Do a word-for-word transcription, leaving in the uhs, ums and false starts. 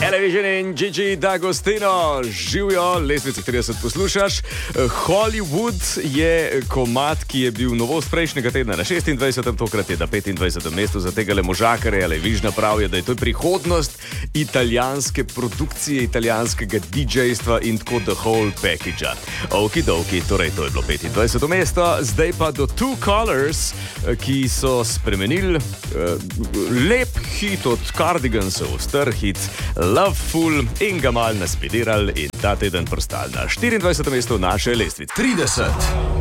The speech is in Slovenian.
Television in Gigi D'Agostino, živijo, lestvice trideset poslušaš. Hollywood je komad, ki je bil novost prejšnjega tedna na šestindvajsetem, tokrat je na petindvajsetem mestu za tega le možakare, ali Vižna pravijo, da je to prihodnost italijanske produkcije, italijanskega didžejstva in tako the whole package. Okidoki, torej to je bilo petindvajseto mesto, zdaj pa do Two Colors, ki so spremenili uh, lep hit od Cardigansov, star hit Loveful in ga mal naspidirali in ta teden prostal na štiriindvajsetem mestu naše lestvice. trideset.